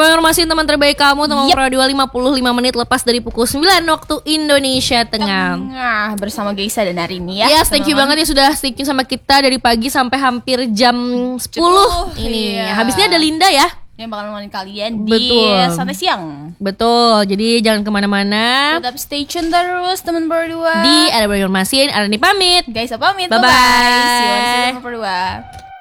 informasi teman terbaik kamu, teman Pro 2 55 menit lepas dari pukul 9 waktu Indonesia Tengah. Bersama Geisa dan Arini ya. Yes, thank you banget ya sudah stay tune sama kita dari pagi sampai hampir jam 10 ini. Iya. Habisnya ada Linda ya yang bakal nemenin kalian Betul. di Santai Siang. Betul, jadi jangan kemana-mana. Tetap stay tune terus teman berdua. Di Ada Informasi, Arani pamit. Geisa pamit. Bye-bye. See you on Teman Berdua.